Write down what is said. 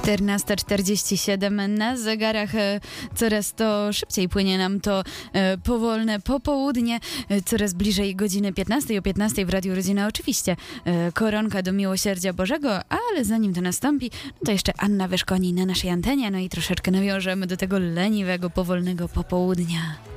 14:47 na zegarach. Coraz to szybciej płynie nam to powolne popołudnie. Coraz bliżej godziny 15. O 15 w Radiu Rodzina oczywiście koronka do miłosierdzia Bożego, ale zanim to nastąpi, no to jeszcze Anna Wyszkoni na naszej antenie, no i troszeczkę nawiążemy do tego leniwego, powolnego popołudnia.